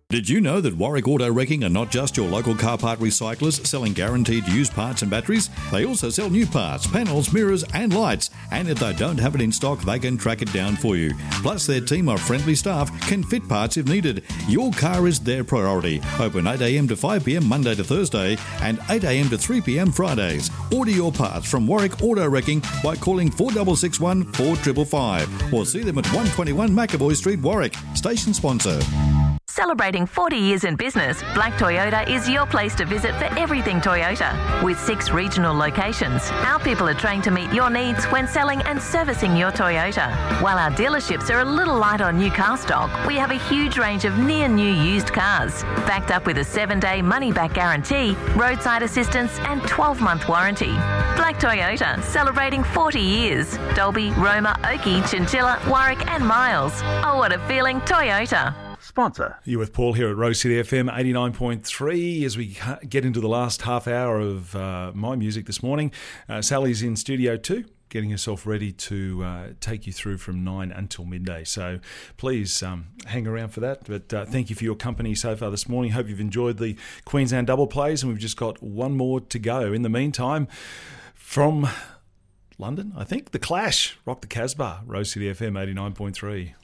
Did you know that Warwick Auto Wrecking are not just your local car part recyclers selling guaranteed used parts and batteries? They also sell new parts, panels, mirrors and lights. And if they don't have it in stock, they can track it down for you. Plus, their team of friendly staff can fit parts if needed. Your car is their priority. Open 8am to 5pm Monday to Thursday and 8am to 3pm Fridays. Order your parts from Warwick Auto Wrecking by calling 4661 4555 or see them at 121 McAvoy Street, Warwick. Station sponsor. Celebrating 40 years in business, Black Toyota is your place to visit for everything Toyota. With 6 regional locations, our people are trained to meet your needs when selling and servicing your Toyota. While our dealerships are a little light on new car stock, we have a huge range of near-new used cars, backed up with a 7-day money-back guarantee, roadside assistance and 12-month warranty. Black Toyota, celebrating 40 years. Dolby, Roma, Oakey, Chinchilla, Warwick and Miles. Oh, what a feeling, Toyota. Sponsor. You with Paul here at Rose City FM 89.3 as we get into the last half hour of my music this morning. Sally's in Studio 2, getting herself ready to take you through from 9 until midday. So please hang around for that. But thank you for your company so far this morning. Hope you've enjoyed the Queensland double plays, and we've just got one more to go. In the meantime, from London, I think, The Clash, Rock the Casbah, Rose City FM 89.3.